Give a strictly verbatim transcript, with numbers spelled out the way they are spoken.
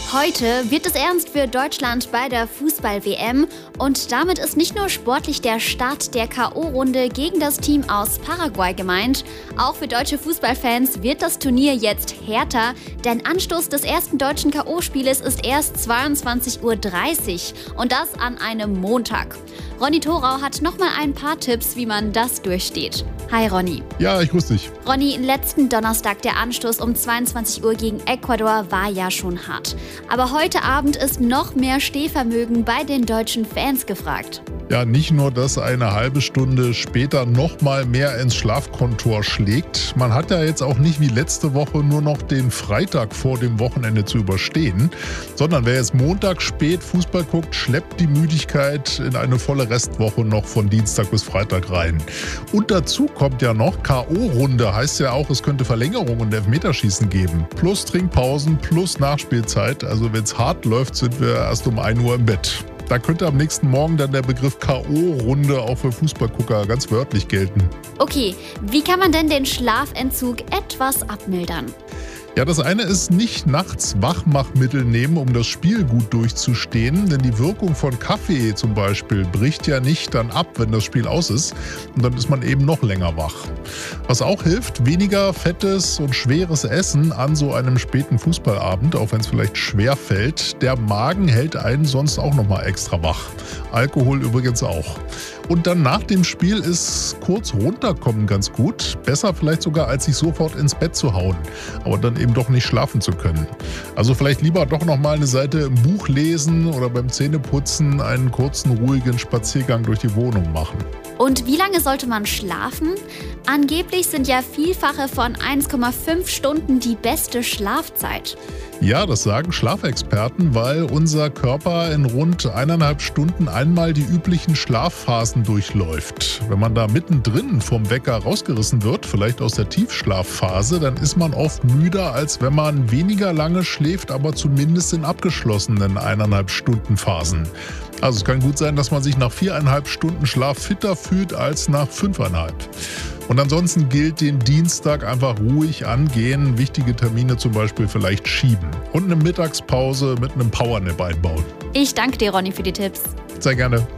Heute wird es ernst für Deutschland bei der Fußball-W M und damit ist nicht nur sportlich der Start der K O-Runde gegen das Team aus Paraguay gemeint. Auch für deutsche Fußballfans wird das Turnier jetzt härter, denn Anstoß des ersten deutschen K O-Spieles ist erst zweiundzwanzig Uhr dreißig und das an einem Montag. Ronny Thorau hat nochmal ein paar Tipps, wie man das durchsteht. Hi Ronny. Ja, ich grüße dich. Ronny, letzten Donnerstag der Anstoß um zweiundzwanzig Uhr gegen Ecuador war ja schon hart. Aber heute Abend ist noch mehr Stehvermögen bei den deutschen Fans gefragt. Ja, nicht nur, dass eine halbe Stunde später noch mal mehr ins Schlafkontor schlägt. Man hat ja jetzt auch nicht wie letzte Woche nur noch den Freitag vor dem Wochenende zu überstehen, sondern wer jetzt Montag spät Fußball guckt, schleppt die Müdigkeit in eine volle Restwoche noch von Dienstag bis Freitag rein. Und dazu kommt ja noch K O-Runde, heißt ja auch, es könnte Verlängerung und Elfmeterschießen geben. Plus Trinkpausen, plus Nachspielzeit. Also wenn es hart läuft, sind wir erst um ein Uhr im Bett. Da könnte am nächsten Morgen dann der Begriff K O-Runde auch für Fußballgucker ganz wörtlich gelten. Okay, wie kann man denn den Schlafentzug etwas abmildern? Ja, das eine ist nicht nachts Wachmachmittel nehmen, um das Spiel gut durchzustehen, denn die Wirkung von Kaffee zum Beispiel bricht ja nicht dann ab, wenn das Spiel aus ist und dann ist man eben noch länger wach. Was auch hilft, weniger fettes und schweres Essen an so einem späten Fußballabend, auch wenn es vielleicht schwer fällt. Der Magen hält einen sonst auch nochmal extra wach. Alkohol übrigens auch. Und dann nach dem Spiel ist kurz runterkommen ganz gut. Besser vielleicht sogar, als sich sofort ins Bett zu hauen. Aber dann eben doch nicht schlafen zu können. Also vielleicht lieber doch nochmal eine Seite im Buch lesen oder beim Zähneputzen einen kurzen, ruhigen Spaziergang durch die Wohnung machen. Und wie lange sollte man schlafen? Angeblich sind ja Vielfache von eins Komma fünf Stunden die beste Schlafzeit. Ja, das sagen Schlafexperten, weil unser Körper in rund eineinhalb Stunden einmal die üblichen Schlafphasen durchläuft. Wenn man da mittendrin vom Wecker rausgerissen wird, vielleicht aus der Tiefschlafphase, dann ist man oft müder, als wenn man weniger lange schläft, aber zumindest in abgeschlossenen eineinhalb Stunden Phasen. Also es kann gut sein, dass man sich nach viereinhalb Stunden Schlaf fitter fühlt als nach fünfeinhalb. Und ansonsten gilt den Dienstag einfach ruhig angehen, wichtige Termine zum Beispiel vielleicht schieben und eine Mittagspause mit einem Powernap einbauen. Ich danke dir, Ronny, für die Tipps. Sehr gerne.